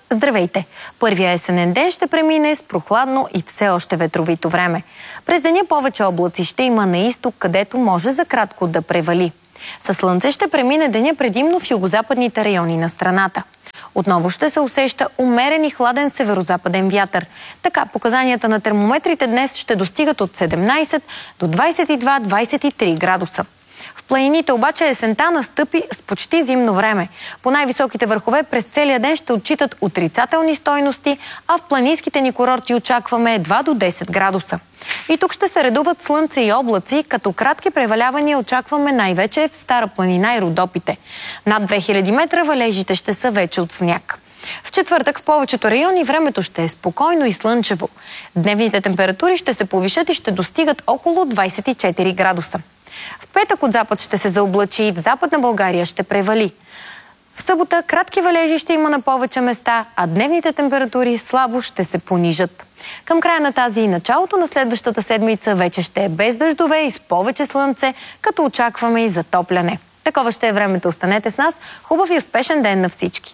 Здравейте! Първия есенен ден ще премине с прохладно и все още ветровито време. През деня повече облаци ще има на изток, където може за кратко да превали. Със слънце ще премине деня предимно в югозападните райони на страната. Отново ще се усеща умерен и хладен северозападен вятър. Така, показанията на термометрите днес ще достигат от 17 до 22-23 градуса. В планините обаче есента настъпи с почти зимно време. По най-високите върхове през целия ден ще отчитат отрицателни стойности, а в планинските ни курорти очакваме едва до 10 градуса. И тук ще се редуват слънце и облаци, като кратки превалявания очакваме най-вече в Стара планина и Родопите. Над 2000 метра валежите ще са вече от сняг. В четвъртък в повечето райони времето ще е спокойно и слънчево. Дневните температури ще се повишат и ще достигат около 24 градуса. В петък от запад ще се заоблачи и в Западна България ще превали. В събота кратки валежи ще има на повече места, а дневните температури слабо ще се понижат. Към края на тази и началото на следващата седмица вече ще е без дъждове и с повече слънце, като очакваме и затопляне. Такова ще е времето. Останете с нас. Хубав и успешен ден на всички!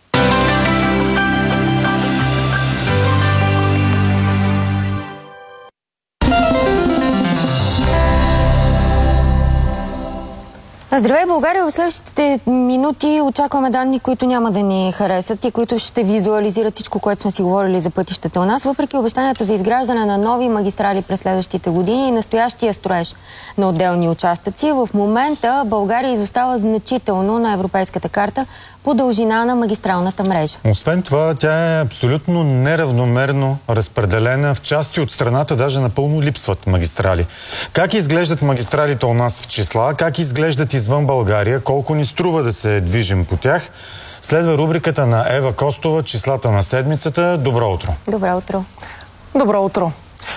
Здравей, България! В следващите минути очакваме данни, които няма да ни харесат и които ще визуализират всичко, което сме си говорили за пътищата у нас. Въпреки обещанията за изграждане на нови магистрали през следващите години и настоящия строеж на отделни участъци, в момента България изостава значително на европейската карта по дължина на магистралната мрежа. Освен това, тя е абсолютно неравномерно разпределена. В части от страната даже напълно липсват магистрали. Как изглеждат магистралите у нас в числа? Как изглеждат извън България? Колко ни струва да се движим по тях? Следва рубриката на Ева Костова, числата на седмицата. Добро утро! Добро утро! Добро утро!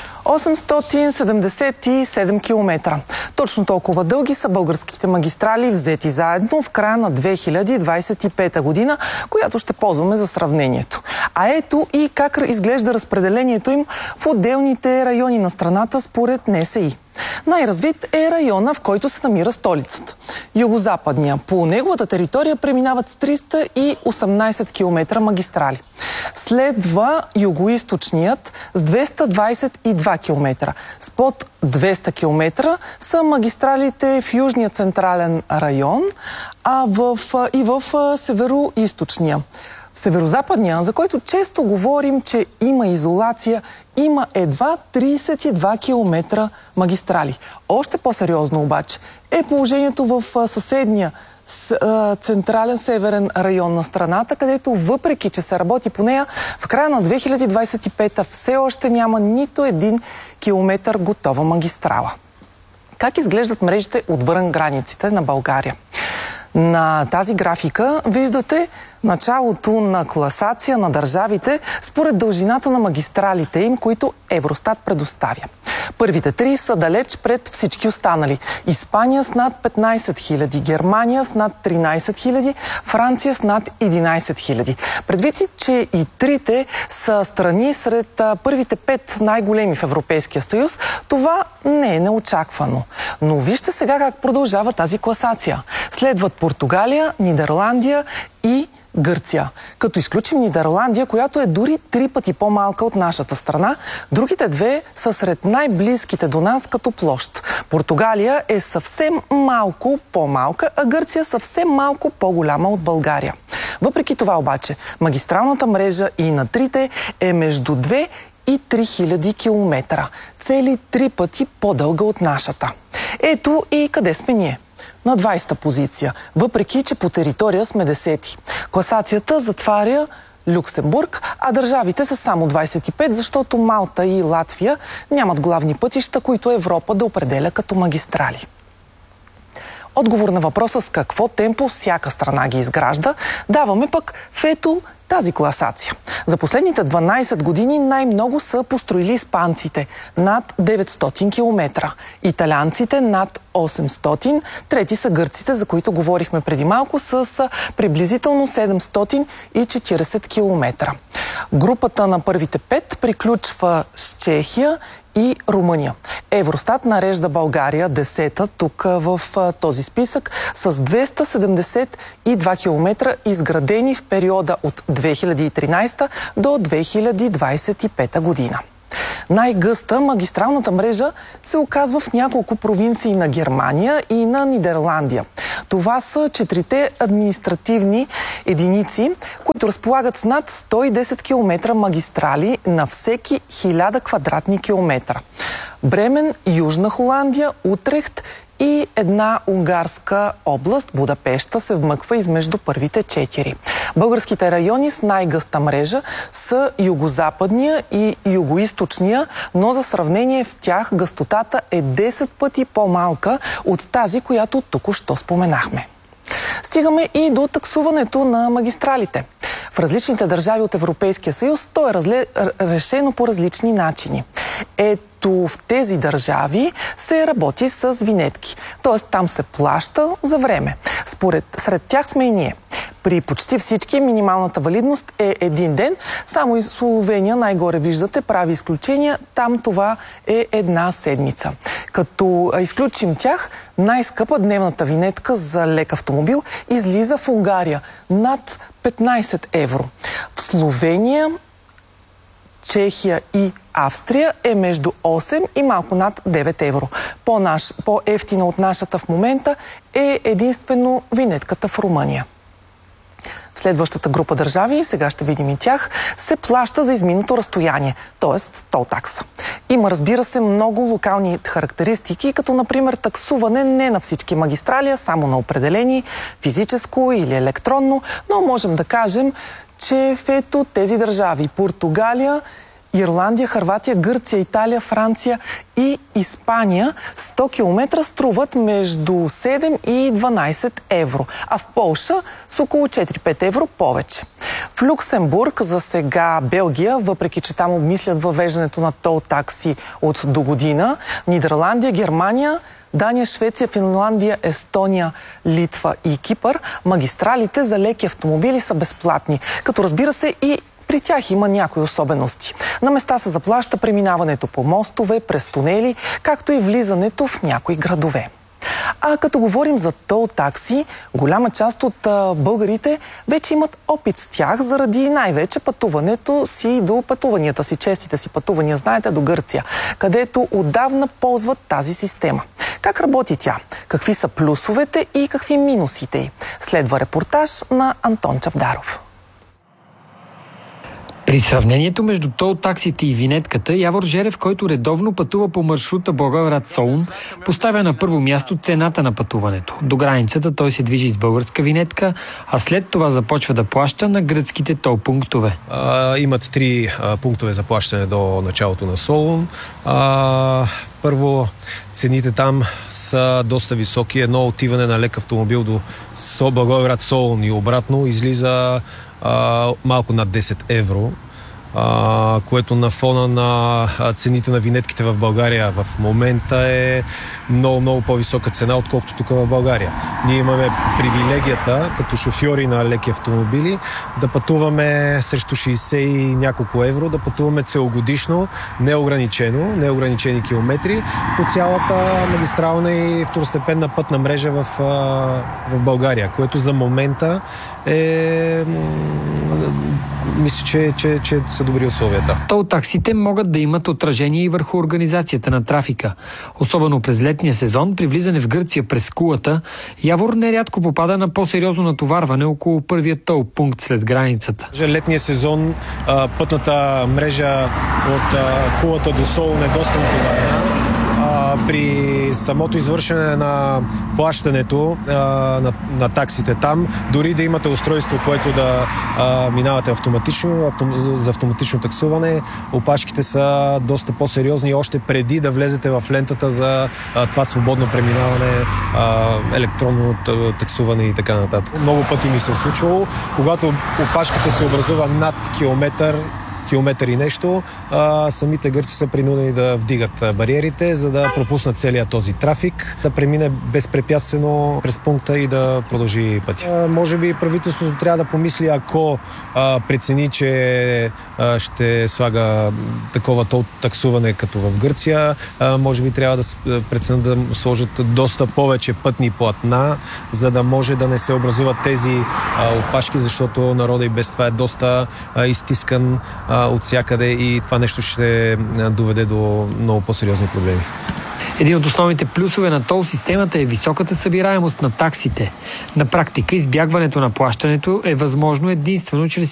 877 км. Точно толкова дълги са българските магистрали, взети заедно в края на 2025 година, която ще ползваме за сравнението. А ето и как изглежда разпределението им в отделните райони на страната според НСИ. Най-развит е района, в който се намира столицата. Югозападния. По неговата територия преминават 318 км магистрали. Следва югоизточният с 222 км. С под 200 км са магистралите в Южния централен район, и в североизточния. В северозападния, за който често говорим, че има изолация, има едва 32 км магистрали. Още по-сериозно обаче е положението в съседния централен северен район на страната, където въпреки, че се работи по нея, в края на 2025 все още няма нито един километър готова магистрала. Как изглеждат мрежите отвън границите на България? На тази графика виждате началото на класация на държавите според дължината на магистралите им, които Евростат предоставя. Първите три са далеч пред всички останали. Испания с над 15 000, Германия с над 13 000, Франция с над 11 000. Предвид, че и трите са страни сред първите 5 най-големи в Европейския съюз, това не е неочаквано. Но вижте сега как продължава тази класация. Следват Португалия, Нидерландия и Гърция. Като изключим Нидерландия, която е дори 3 пъти по-малка от нашата страна, другите две са сред най-близките до нас като площ. Португалия е съвсем малко по-малка, а Гърция съвсем малко по-голяма от България. Въпреки това обаче, магистралната мрежа и на трите е между 2 и 3000 км. Цели 3 пъти по-дълга от нашата. Ето и къде сме ние. На 20-та позиция, въпреки че по територия сме 10-ти. Класацията затваря Люксембург, а държавите са само 25, защото Малта и Латвия нямат главни пътища, които Европа да определя като магистрали. Отговор на въпроса с какво темпо всяка страна ги изгражда, даваме пък в ето тази класация. За последните 12 години най-много са построили испанците – над 900 км. Италианците – над 800. Трети са гърците, за които говорихме преди малко, с приблизително 740 км. Групата на първите 5 приключва с Чехия и Румъния. Евростат нарежда България 10-та тук в този списък с 272 км изградени в периода от 2013 до 2025 година. Най-гъста магистралната мрежа се оказва в няколко провинции на Германия и на Нидерландия. Това са 4-те административни единици, които разполагат с над 110 км магистрали на всеки 1000 квадратни километра. Бремен, Южна Холандия, Утрехт и една унгарска област, Будапеща, се вмъква измежду първите 4. Българските райони с най-гъста мрежа са югозападния и югоизточния, но за сравнение в тях гъстотата е 10 пъти по-малка от тази, която току-що споменахме. Стигаме и до таксуването на магистралите. В различните държави от Европейския съюз то е решено по различни начини. Ето в тези държави се работи с винетки. Т.е. там се плаща за време. Сред тях сме и ние. При почти всички минималната валидност е 1 ден. Само и Словения, най-горе виждате, прави изключения. Там това е 1 седмица. Като изключим тях, най-скъпа дневната винетка за лек автомобил излиза в Унгария над 15 евро. В Словения, Чехия и Австрия е между 8 и малко над 9 евро. По-ефтина от нашата в момента е единствено винетката в Румъния. В следващата група държави, сега ще видим и тях, се плаща за изминато разстояние, т.е. тол такса. Има, разбира се, много локални характеристики, като например таксуване не на всички магистрали, а само на определени, физическо или електронно, но можем да кажем, че в ето тези държави – Португалия, Ирландия, Хърватия, Гърция, Италия, Франция и Испания 100 км струват между 7 и 12 евро, а в Полша с около 4-5 евро повече. В Люксембург, за сега Белгия, въпреки че там обмислят въвеждането на тол такси от до година, Нидерландия, Германия, Дания, Швеция, Финландия, Естония, Литва и Кипър, магистралите за леки автомобили са безплатни, като разбира се и при тях има някои особености. На места се заплаща преминаването по мостове, през тунели, както и влизането в някои градове. А като говорим за тол такси, голяма част от българите вече имат опит с тях заради най-вече пътуването си до пътуванията си, честите си пътувания, знаете, до Гърция, където отдавна ползват тази система. Как работи тя? Какви са плюсовете и какви минусите й? Следва репортаж на Антон Чавдаров. При сравнението между тол таксите и винетката, Явор Жерев, който редовно пътува по маршрута Благоевград-Солун, поставя на първо място цената на пътуването. До границата той се движи с българска винетка, а след това започва да плаща на гръцките тол пунктове. Имат 3 пунктове за плащане до началото на Солун. Първо, цените там са доста високи. Едно отиване на лек автомобил до Благоевград-Солун и обратно излиза малко над 10 евро, което на фона на цените на винетките в България в момента е много по-висока цена, отколкото тук в България. Ние имаме привилегията, като шофьори на леки автомобили, да пътуваме срещу 60 и няколко евро, да пътуваме целогодишно, неограничени километри по цялата магистрална и второстепенна пътна мрежа в България, което за момента е... мисля, че са добри условията. Тол таксите могат да имат отражение и върху организацията на трафика. Особено през летния сезон, при влизане в Гърция през Кулата, Явор нерядко попада на по-сериозно натоварване около първия тол пункт след границата. Летния сезон пътната мрежа от Кулата до Солун е доста натоварена. При самото извършване на плащането на таксите там, дори да имате устройство, което да минавате автоматично, за автоматично таксуване, опашките са доста по-сериозни още преди да влезете в лентата за това свободно преминаване, електронно таксуване и така нататък. Много пъти ми се е случвало, когато опашката се образува над километър, километър и нещо, самите гърци са принудени да вдигат бариерите, за да пропуснат целият този трафик, да премине безпрепятствено през пункта и да продължи пътя. Може би правителството трябва да помисли, ако прецени, че ще слага такова таксуване като в Гърция, може би трябва да преценят да сложат доста повече пътни платна, за да може да не се образуват тези опашки, защото народа и без това е доста изтискан от всякъде и това нещо ще доведе до много по-сериозни проблеми. Един от основните плюсове на тол системата е високата събираемост на таксите. На практика избягването на плащането е възможно единствено чрез